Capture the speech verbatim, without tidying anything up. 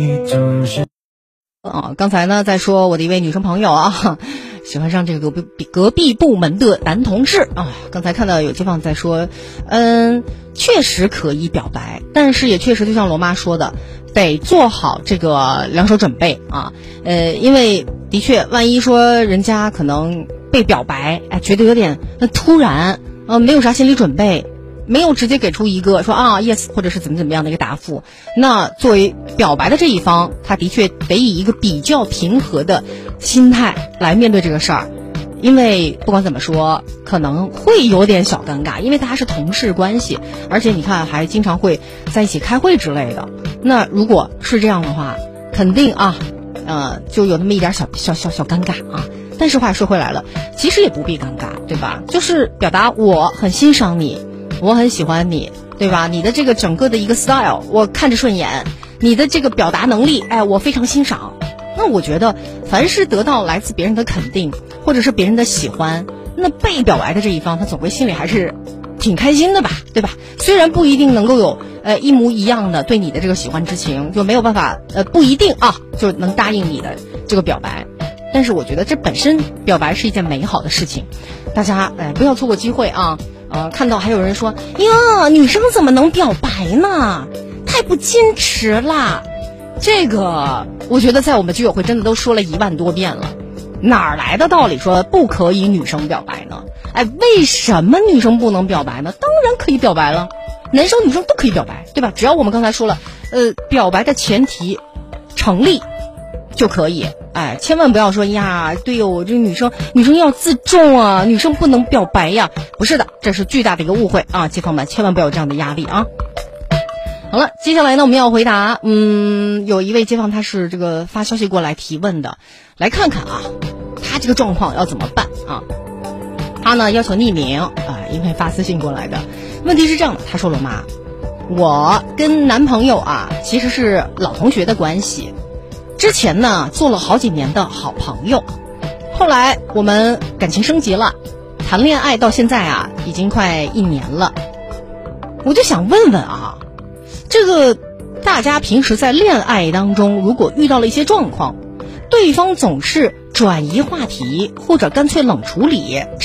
啊，刚才呢在说我的一位女生朋友啊，喜欢上这个隔壁隔壁部门的男同事啊。刚才看到有街坊在说，嗯，确实可以表白，但是也确实就像罗妈说的，得做好这个两手准备啊。呃，因为的确，万一说人家可能被表白，哎，觉得有点那突然，呃，没有啥心理准备。没有直接给出一个说啊 yes 或者是怎么怎么样的一个答复，那作为表白的这一方，他的确得以一个比较平和的心态来面对这个事儿，因为不管怎么说可能会有点小尴尬，因为大家是同事关系，而且你看还经常会在一起开会之类的，那如果是这样的话，肯定啊呃就有那么一点小小小小尴尬啊。但是话说回来了，其实也不必尴尬，对吧？就是表达我很欣赏你，我很喜欢你，对吧？你的这个整个的一个 style 我看着顺眼，你的这个表达能力，哎，我非常欣赏。那我觉得凡是得到来自别人的肯定或者是别人的喜欢，那被表白的这一方他总归心里还是挺开心的吧，对吧？虽然不一定能够有呃一模一样的对你的这个喜欢之情，就没有办法呃不一定啊就能答应你的这个表白，但是我觉得这本身表白是一件美好的事情，大家哎不要错过机会啊。呃，看到还有人说呀，女生怎么能表白呢？太不矜持啦！这个我觉得在我们居委会真的都说了一万多遍了，哪儿来的道理说不可以女生表白呢？哎，为什么女生不能表白呢？当然可以表白了，男生女生都可以表白，对吧？只要我们刚才说了，呃，表白的前提成立就可以。哎，千万不要说呀，对哟，我这女生女生要自重啊，女生不能表白呀，不是的，这是巨大的一个误会啊，街坊们千万不要有这样的压力啊。好了，接下来呢我们要回答，嗯，有一位街坊他是这个发消息过来提问的，来看看啊，他这个状况要怎么办啊？他呢要求匿名啊，因为发私信过来的。问题是这样的，他说了妈，我跟男朋友啊其实是老同学的关系。之前呢做了好几年的好朋友，后来我们感情升级了，谈恋爱到现在啊已经快一年了。我就想问问啊，这个大家平时在恋爱当中如果遇到了一些状况，对方总是转移话题或者干脆冷处理，